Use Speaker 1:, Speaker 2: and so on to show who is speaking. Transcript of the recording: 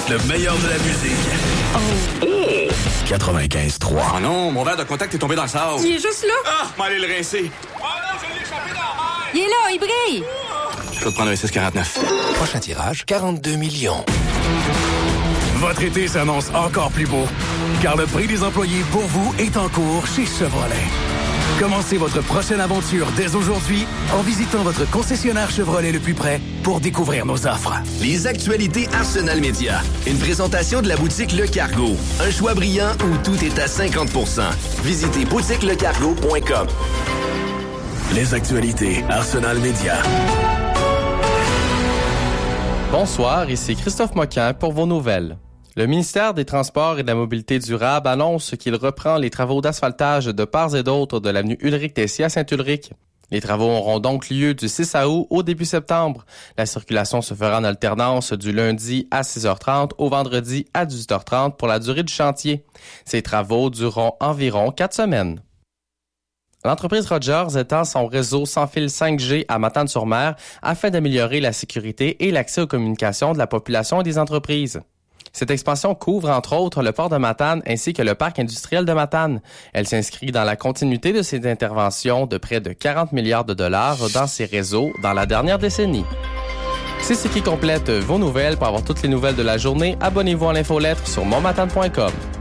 Speaker 1: Le meilleur de la musique.
Speaker 2: Oh.
Speaker 1: 95.3.
Speaker 3: Oh non, mon verre de contact est tombé dans le sable.
Speaker 2: Il est juste là.
Speaker 3: Ah, m'allez le rincer. Oh non, je l'ai échappé dans la mer.
Speaker 2: Il est là, il brille.
Speaker 3: Je peux te prendre un 649.
Speaker 1: Prochain tirage, 42 millions. Votre été s'annonce encore plus beau, car le prix des employés pour vous est en cours chez Chevrolet. Commencez votre prochaine aventure dès aujourd'hui en visitant votre concessionnaire Chevrolet le plus près pour découvrir nos offres.
Speaker 4: Les actualités Arsenal Média. Une présentation de la boutique Le Cargo. Un choix brillant où tout est à 50%. Visitez boutiquelecargo.com.
Speaker 1: Les actualités Arsenal Média.
Speaker 5: Bonsoir, ici Christophe Moquin pour vos nouvelles. Le ministère des Transports et de la Mobilité durable annonce qu'il reprend les travaux d'asphaltage de part et d'autre de l'avenue Ulrich-Tessier à Saint-Ulrich. Les travaux auront donc lieu du 6 août au début septembre. La circulation se fera en alternance du lundi à 6h30 au vendredi à 18h30 pour la durée du chantier. Ces travaux dureront environ 4 semaines. L'entreprise Rogers étend son réseau sans fil 5G à Matane-sur-Mer afin d'améliorer la sécurité et l'accès aux communications de la population et des entreprises. Cette expansion couvre entre autres le port de Matane ainsi que le parc industriel de Matane. Elle s'inscrit dans la continuité de ces interventions de près de 40 milliards de dollars dans ces réseaux dans la dernière décennie. C'est ce qui complète vos nouvelles. Pour avoir toutes les nouvelles de la journée, abonnez-vous à l'infolettre sur monmatane.com.